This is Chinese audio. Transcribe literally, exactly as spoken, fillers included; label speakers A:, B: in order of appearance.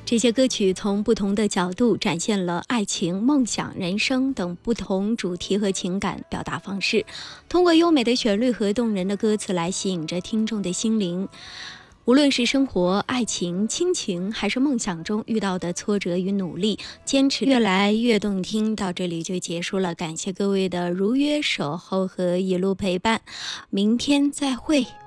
A: 这些歌曲从不同的角度展现了爱情、梦想、人生等不同主题和情感表达方式，通过优美的旋律和动人的歌词来吸引着听众的心灵。无论是生活、爱情、亲情，还是梦想中遇到的挫折与努力，坚持越来越动听。到这里就结束了，感谢各位的如约守候和一路陪伴，明天再会。